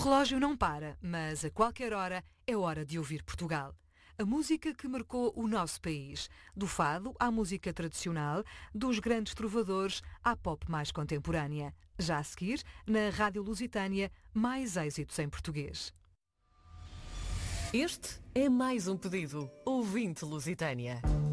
relógio não para, mas a qualquer hora é hora de ouvir Portugal. A música que marcou o nosso país, do fado à música tradicional, dos grandes trovadores à pop mais contemporânea. Já a seguir, na Rádio Lusitânia, mais êxitos em português. Este é mais um pedido. Ouvinte Lusitânia.